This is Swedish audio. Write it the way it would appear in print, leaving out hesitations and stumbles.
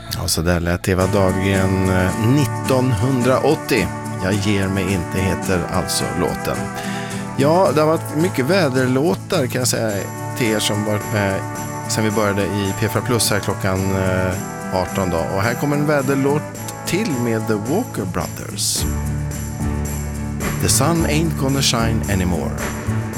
Ja, så där lät Eva Dahlgren 1980. Jag ger mig inte heter alltså låten. Ja, det har varit mycket väderlåtar kan jag säga till er som varit med sen vi började i P4 Plus här klockan 18 då. Och här kommer en väderlåt till med The Walker Brothers. The sun ain't gonna shine anymore.